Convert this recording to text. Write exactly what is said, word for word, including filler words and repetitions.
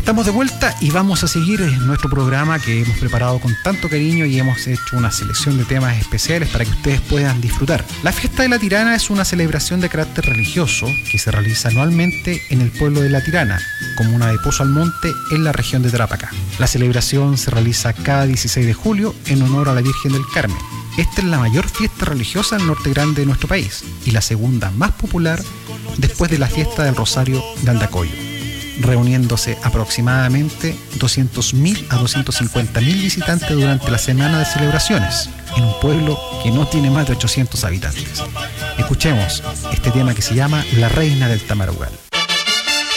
Estamos de vuelta y vamos a seguir nuestro programa que hemos preparado con tanto cariño y hemos hecho una selección de temas especiales para que ustedes puedan disfrutar. La Fiesta de la Tirana es una celebración de carácter religioso que se realiza anualmente en el pueblo de La Tirana, comuna de Pozo Almonte, en la región de Tarapacá. La celebración se realiza cada dieciséis de julio en honor a la Virgen del Carmen. Esta es la mayor fiesta religiosa del norte grande de nuestro país y la segunda más popular después de la fiesta del Rosario de Andacoyo, reuniéndose aproximadamente doscientos mil a doscientos cincuenta mil visitantes durante la semana de celebraciones en un pueblo que no tiene más de ochocientos habitantes. Escuchemos este tema que se llama La Reina del Tamarugal.